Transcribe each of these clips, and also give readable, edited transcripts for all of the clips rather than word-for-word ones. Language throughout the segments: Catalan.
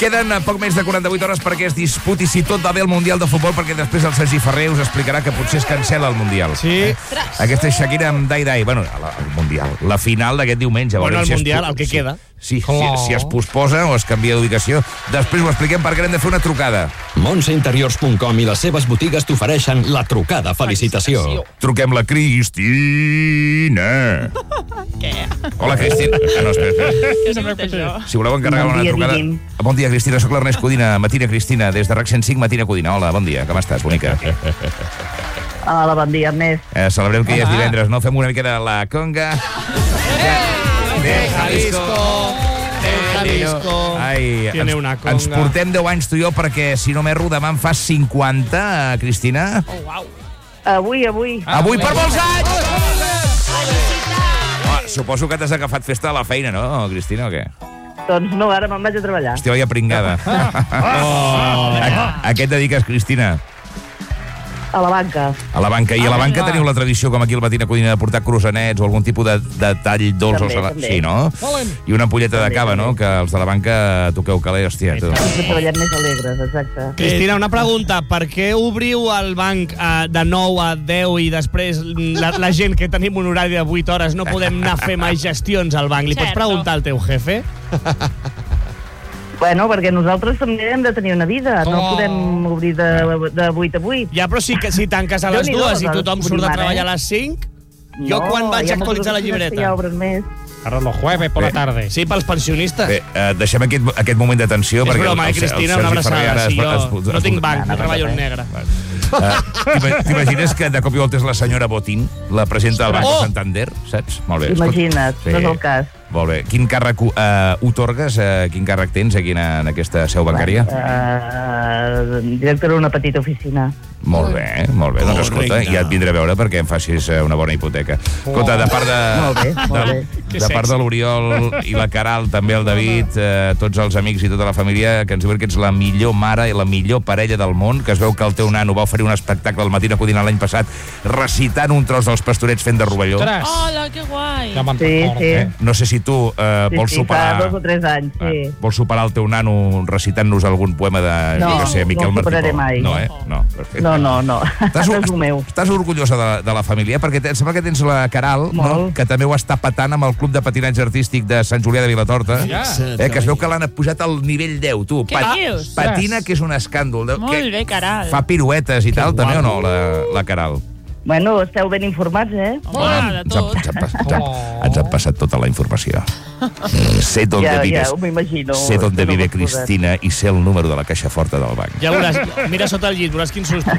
Queden poc més de 48 hores perquè es disputi si tot va bé el Mundial de Futbol, perquè després el Sergi Ferrer us explicarà que potser es cancela el Mundial. Sí. Aquesta és Shakira amb Dai Dai. Bueno, el Mundial. La final d'aquest diumenge. Bueno, el si Mundial, el que queda. Sí, si es posposa o es canvia d'ubicació. Després ho expliquem perquè hem de fer una trucada. Montsainteriors.com i les seves botigues t'ofereixen la trucada felicitació. Truquem la Cristina. Què? Hola, Cristina. No, espera. Si voleu encarregar una trucada... Bon dia, Cristina. Soc l'Ernest Codina. Matina Cristina, des de RAC 105, Matina Codina. Hola, bon dia. Com estàs, bonica? Hola, bon dia, Ernest. Celebrem que ja és divendres, no? Fem una mica de la conga. De Jalisco. Ai, Tiene una conga. ens portem 10 anys tu i jo perquè, si no m'erro, demà en fas 50, Cristina. Oh, uau. Avui. Avui per molts anys! Suposo que t'has agafat festa a la feina, no, Cristina, o què? Doncs no, ara me'n vaig a treballar. Hòstia, vaya pringada. A què et dediques, Cristina? A la banca. A la banca. I a la banca teniu la tradició, com aquí al Matina Codina, de portar croissanets o algun tipus de tall dolç o salat. També. Sí, no? I una ampolleta de cava, no? Que els de la banca toqueu calé, hòstia. Sempre treballem més alegres, exacte. Cristina, una pregunta. Per què obriu el banc de 9 a 10 i després la gent que tenim un horari de 8 hores no podem anar a fer mai gestions al banc? Li pots preguntar al teu jefe? Bueno, perquè nosaltres també hem de tenir una vida. No podem obrir de 8 a 8. Ja, però si tanques a les 2 i tothom surt de treballar a les 5, jo quan vaig actualitzar la llibreta? Ja obren més. Ara los jueves por la tarde. Sí, pels pensionistes. Bé, deixem aquest moment d'atenció. És broma, Cristina, una abraçada. Si jo no tinc banc, no treballo en negre. T'imagines que de cop i volta és la senyora Botín, la presidenta del Banc de Santander, saps? Molt bé. Imagina't, no és el cas. Molt bé. Quin càrrec otorgues? Quin càrrec tens aquí en aquesta seu bancària? Director d'una petita oficina. Molt bé, molt bé. Doncs escolta, ja et vindré a veure perquè em facis una bona hipoteca. Escolta, de part de l'Oriol i la Caral, també el David, tots els amics i tota la família, que ens diuen que ets la millor mare i la millor parella del món, que es veu que el teu nano va oferir un espectacle al Matina Codina l'any passat recitant un tros dels Pastorets fent de rovelló. Hola, que guai. Sí. No sé si tu vols superar... Fa 2 o 3 anys, sí. Vols superar el teu nano recitant-nos algun poema de, no Miquel Martí? No, superaré mai. No, No, perfecte. No. Estàs orgullosa de la família? Perquè em sembla que tens la Caral, no? Que també ho està patant amb el Club de Patinatge Artístic de Sant Julià de Vilatorta, que es veu que l'han pujat al nivell 10, tu. Què dius? Patina, que és un escàndol. Molt bé, Caral. Fa piruetes i tal, també, o no, la Caral? Bueno, esteu ben informats, Home, de tot. Ens han passat tota la informació. Sé d'on vives. Ja, m'imagino. Sé d'on vive Cristina i sé el número de la caixa forta del banc. Ja veuràs, mira sota el llit, veuràs quin susto.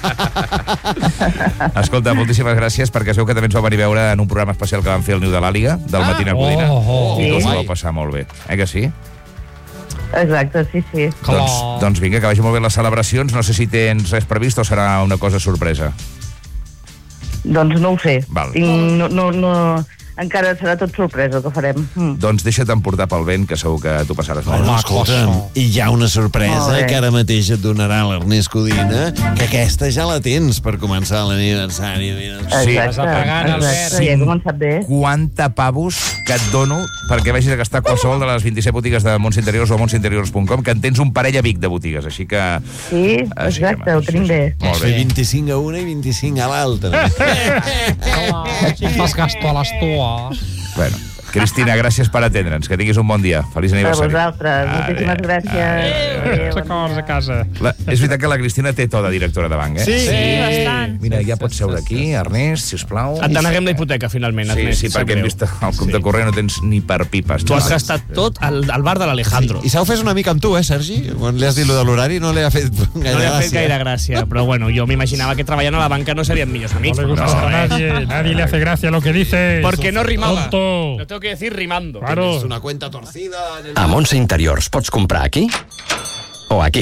Escolta, moltíssimes gràcies, perquè es veu que també ens va venir a veure en un programa especial que vam fer al Niu de l'Àliga, del Matina Codina. I que us ho vau passar molt bé. Que sí? Exacte, sí. Doncs vinga, que vagi molt bé les celebracions. No sé si tens res previst o serà una cosa sorpresa. Doncs no ho sé. Val. Encara serà tot sorpresa el que farem. Doncs deixa't emportar pel vent, que segur que t'ho passaràs molt. Escolta'm, i hi ha una sorpresa que ara mateix et donarà l'Ernest Codina, que aquesta ja la tens per començar l'aniversari. Sí. Exacte, ja he començat bé. 50 pavos que et dono perquè vagis a gastar qualsevol de les 27 botigues de Montse Interiors o montsainteriors.com, que en tens un parell a Vic de botigues, així que... Sí, exacte, ho tenim bé. Molt bé. 25 a una i 25 a l'altra. Si fas gasto a les tues. Bueno, Cristina, gràcies per atendre'ns. Que tinguis un bon dia. Feliç aniversari. A vosaltres. Moltíssimes gràcies. S'acords a casa. És veritat que la Cristina té to de directora de banc, eh? Sí, bastant. Mira, ja pots seure aquí, Ernest, sisplau. Et deneguem la hipoteca, finalment, Ernest. Sí, perquè hem vist el compte corrent, no tens ni per pipes. Tu has gastat tot al bar de l'Alejandro. I s'ha ofès una mica amb tu, Sergi? Quan li has dit lo de l'horari no li ha fet gaire gràcia. Però bueno, jo m'imaginava que treballant a la banca no serien millors amics. No le gusta a nadie le hace gracia lo que dices. Porque no rimaba. Tonto. Lo tengo que decir rimando. Claro. És una cuenta torcida. A Montse Interiors pots comprar aquí o aquí.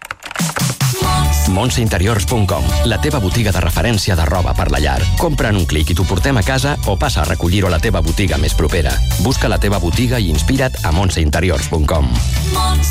Montsainteriors.com, la teva botiga de referència de roba per la llar. Compra en un clic i t'ho portem a casa o passa a recollir-ho a la teva botiga més propera. Busca la teva botiga i inspira't a montsainteriors.com.